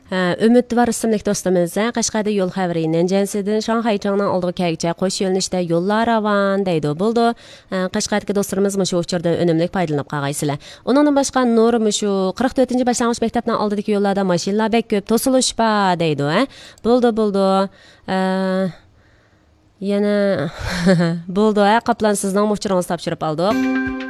Ümit var ismli dostumuz Qashqarda yo'l xabari Nanjansidan Shanxaychangning oldiga kelguncha qo'sh yo'nalishda yo'llar ravon deydi. Bo'ldi. Qashqardagi do'stlarimiz shu uchurdan unumli foydalanib qolgaysizlar. Uningdan boshqa Nur shu 44-chi boshlang'ich maktabning oldidagi yo'llarda mashinalar bek ko'p to'silish bor deydi. Bo'ldi. Yana bo'ldi. Qoplan sizning muhchiringizni topshirib oldik.